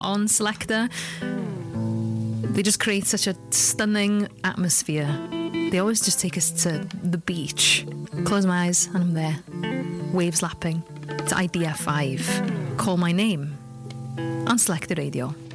on Selector. They just create such a stunning atmosphere. They always just take us to the beach. Close my eyes and I'm there. Waves lapping to Idea 5. Call My Name on Selector Radio.